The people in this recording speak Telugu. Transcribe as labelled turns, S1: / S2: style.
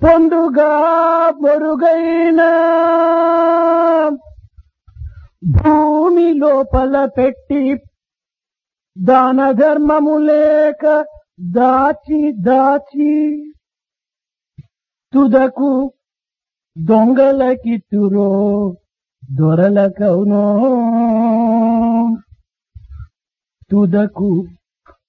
S1: పొందుగా పొరుగైన భూమి లోపల పెట్టి దాన ధర్మము లేక దాచి దాచి తుదకు దొంగలకిత్తురో దొరలకవునో తుదకు